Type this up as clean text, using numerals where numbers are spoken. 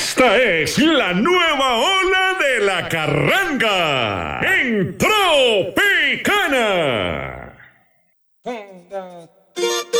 Esta es la nueva ola de la carranga en Tropicana. 1, 2,